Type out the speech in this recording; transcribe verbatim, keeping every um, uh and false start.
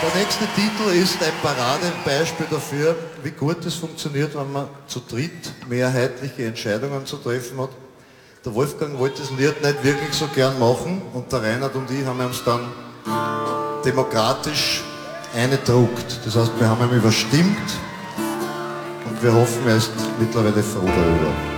Der nächste Titel ist ein Paradebeispiel dafür, wie gut es funktioniert, wenn man zu dritt mehrheitliche Entscheidungen zu treffen hat. Der Wolfgang wollte das Lied nicht wirklich so gern machen und der Reinhard und ich haben uns dann demokratisch eingedruckt. Das heißt, wir haben ihn überstimmt und wir hoffen, er ist mittlerweile froh darüber.